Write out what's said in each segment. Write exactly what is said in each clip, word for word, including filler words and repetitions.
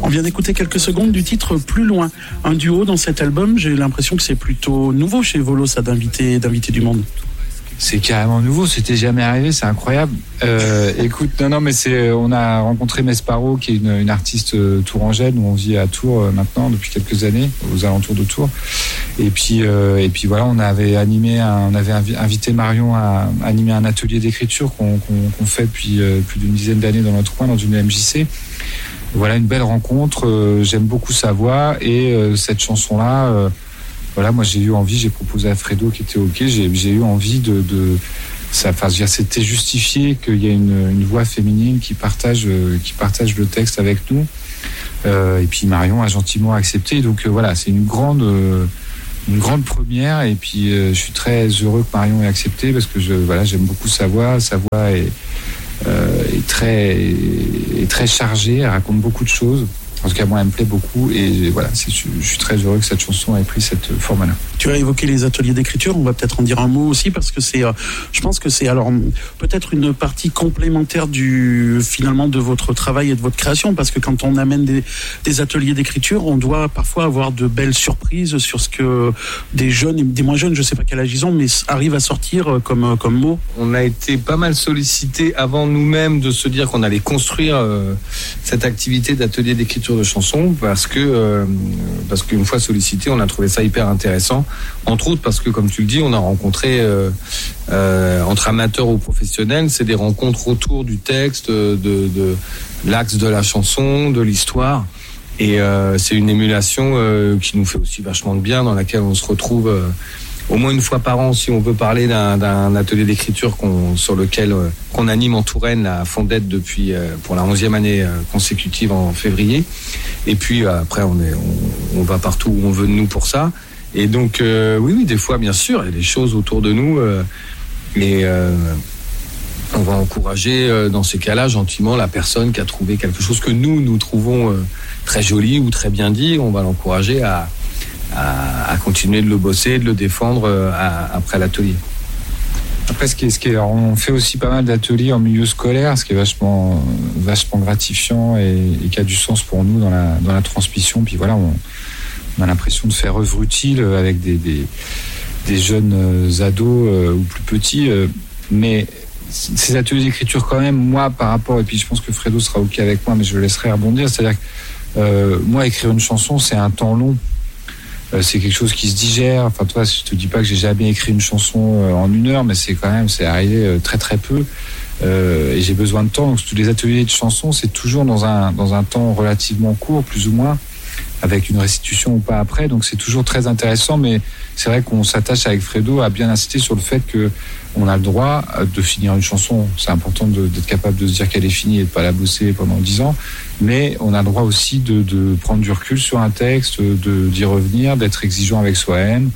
On vient d'écouter quelques secondes du titre Plus loin, un duo dans cet album. J'ai l'impression que c'est plutôt nouveau chez Volo, ça, d'inviter, d'inviter du monde. C'est carrément nouveau, c'était jamais arrivé, c'est incroyable. Euh, écoute, non, non, mais c'est, on a rencontré Mesparo, qui est une, une artiste euh, tourangelle, où on vit à Tours euh, maintenant depuis quelques années, aux alentours de Tours. Et puis, euh, et puis voilà, on avait animé, un, on avait invi- invité Marion à animer un atelier d'écriture qu'on, qu'on, qu'on fait depuis euh, plus d'une dizaine d'années dans notre coin, dans une M J C. Voilà, une belle rencontre. Euh, j'aime beaucoup sa voix et euh, cette chanson-là. Euh, Voilà, moi j'ai eu envie, j'ai proposé à Fredo qui était ok, j'ai, j'ai eu envie de, de ça, enfin, c'était justifié qu'il y ait une, une voix féminine qui partage, euh, qui partage le texte avec nous. Euh, et puis Marion a gentiment accepté. Donc euh, voilà, c'est une grande, euh, une grande première. Et puis euh, je suis très heureux que Marion ait accepté parce que je, voilà, j'aime beaucoup sa voix. Sa voix est, euh, est très, est très chargée. Elle raconte beaucoup de choses. En tout cas, moi, elle me plaît beaucoup et voilà, c'est, je suis très heureux que cette chanson ait pris cette forme-là. Tu as évoqué les ateliers d'écriture, on va peut-être en dire un mot aussi parce que c'est, euh, je pense que c'est alors peut-être une partie complémentaire du finalement de votre travail et de votre création parce que quand on amène des, des ateliers d'écriture, on doit parfois avoir de belles surprises sur ce que des jeunes et des moins jeunes, je sais pas quel âge ils ont, mais arrivent à sortir comme comme mots. On a été pas mal sollicités avant nous-mêmes de se dire qu'on allait construire euh, cette activité d'atelier d'écriture de chansons parce que euh, parce qu'une fois sollicité, on a trouvé ça hyper intéressant. Entre autres parce que, comme tu le dis, on a rencontré euh, euh, entre amateurs ou professionnels, c'est des rencontres autour du texte, de, de l'axe de la chanson, de l'histoire. Et euh, c'est une émulation euh, qui nous fait aussi vachement de bien, dans laquelle on se retrouve euh, au moins une fois par an, si on veut parler d'un, d'un atelier d'écriture qu'on, sur lequel euh, qu'on anime en Touraine, la Fondette, depuis euh, pour la onzième année euh, consécutive en février. Et puis euh, après, on est, on, on va partout où on veut de nous pour ça. Et donc, euh, oui, oui, des fois, bien sûr, il y a des choses autour de nous. Euh, et euh, on va encourager, euh, dans ces cas-là, gentiment, la personne qui a trouvé quelque chose que nous, nous trouvons euh, très joli ou très bien dit. On va l'encourager à, à, à continuer de le bosser, de le défendre euh, à, après l'atelier. Après, ce qui est, ce qui est, on fait aussi pas mal d'ateliers en milieu scolaire, ce qui est vachement, vachement gratifiant et, et qui a du sens pour nous dans la, dans la transmission. Puis voilà, on... On a l'impression de faire œuvre utile avec des, des, des jeunes ados euh, ou plus petits. Euh, mais ces ateliers d'écriture, quand même, moi, par rapport, et puis je pense que Fredo sera OK avec moi, mais je le laisserai rebondir. C'est-à-dire que euh, moi, écrire une chanson, c'est un temps long. Euh, c'est quelque chose qui se digère. Enfin, toi, je te dis pas que j'ai jamais écrit une chanson euh, en une heure, mais c'est quand même, c'est arrivé euh, très très peu. Euh, et j'ai besoin de temps. Donc, tous les ateliers de chansons, c'est toujours dans un, dans un temps relativement court, plus ou moins, avec une restitution ou pas après, donc c'est toujours très intéressant, mais c'est vrai qu'on s'attache avec Fredo à bien insister sur le fait que on a le droit de finir une chanson. C'est important de, d'être capable de se dire qu'elle est finie et de pas la bosser pendant dix ans, mais on a le droit aussi de, de prendre du recul sur un texte, de, d'y revenir, d'être exigeant avec soi-même.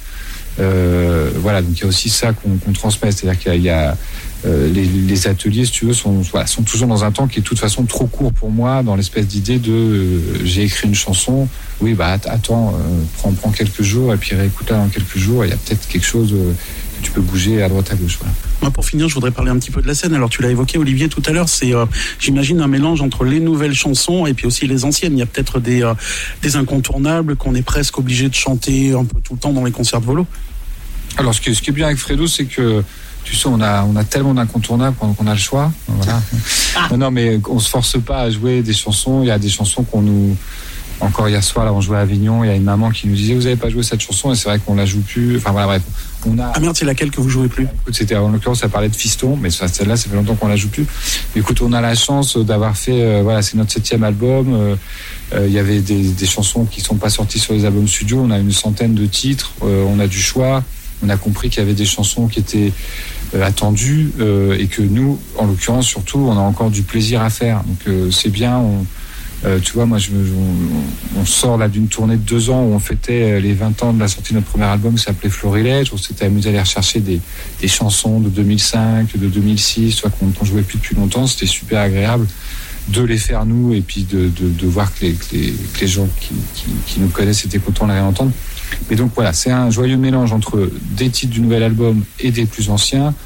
Euh, voilà, donc il y a aussi ça qu'on, qu'on transmet, c'est-à-dire qu'il y a, il y a euh, les, les ateliers, si tu veux, sont, voilà, sont toujours dans un temps qui est de toute façon trop court pour moi, dans l'espèce d'idée de euh, j'ai écrit une chanson, oui, bah attends, euh, prends, prends quelques jours et puis réécoute-la dans quelques jours, il y a peut-être quelque chose euh, que tu peux bouger à droite à gauche. Voilà. Moi, pour finir, je voudrais parler un petit peu de la scène. Alors, tu l'as évoqué, Olivier, tout à l'heure, c'est, euh, j'imagine, un mélange entre les nouvelles chansons et puis aussi les anciennes. Il y a peut-être des, euh, des incontournables qu'on est presque obligé de chanter un peu tout le temps dans les concerts de Volo. Alors, ce qui est, ce qui est bien avec Fredo, c'est que, tu sais, on a, on a tellement d'incontournables qu'on, qu'on a le choix. Voilà. Ah. Non, non, mais on se force pas à jouer des chansons. Il y a des chansons qu'on nous... Encore hier soir, là, on jouait à Avignon. Il y a une maman qui nous disait, vous avez pas joué cette chanson, et c'est vrai qu'on la joue plus. Enfin, voilà, bref. On a... Ah merde, c'est laquelle que vous jouez plus? Écoute, c'était, en l'occurrence, ça parlait de Fiston, mais celle-là, ça fait longtemps qu'on la joue plus. Mais écoute, on a la chance d'avoir fait, euh, voilà, c'est notre septième album. Il euh, euh, y avait des, des chansons qui sont pas sorties sur les albums studio. On a une centaine de titres. Euh, on a du choix. On a compris qu'il y avait des chansons qui étaient euh, attendues euh, et que nous, en l'occurrence, surtout, on a encore du plaisir à faire. Donc, euh, c'est bien. On, euh, tu vois, moi, je, on, on sort là d'une tournée de deux ans où on fêtait les vingt ans de la sortie de notre premier album qui s'appelait Florilège. On s'était amusé à aller rechercher des, des chansons de deux mille cinq, de deux mille six, tu vois, qu'on, qu'on jouait plus depuis longtemps. C'était super agréable de les faire nous et puis de, de, de voir que les, que les, que les gens qui, qui, qui nous connaissent étaient contents de les réentendre. Mais donc voilà, c'est un joyeux mélange entre des titres du nouvel album et des plus anciens.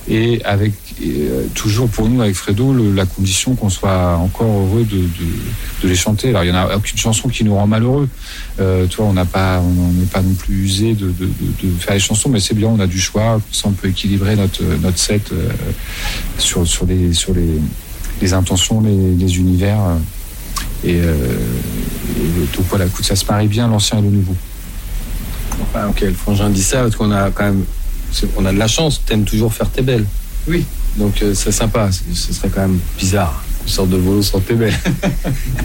et avec et, euh, toujours pour nous avec Fredo le, la condition qu'on soit encore heureux de, de, de les chanter. Alors il y en a aucune chanson qui nous rend malheureux. Euh, toi, on n'a pas, on n'est pas non plus usé de, de, de, de faire les chansons, mais c'est bien, on a du choix, comme ça on peut équilibrer notre notre set euh, sur sur les sur les les intentions, les, les univers. Euh, et, euh, et donc voilà, écoute, ça se marie bien l'ancien et le nouveau. Enfin, ok, le frangin dit ça parce qu'on a quand même, on a de la chance. T'aimes toujours faire tes belles. Oui. Donc euh, c'est sympa. Ce serait quand même bizarre qu'on sorte de Volo sans tes belles.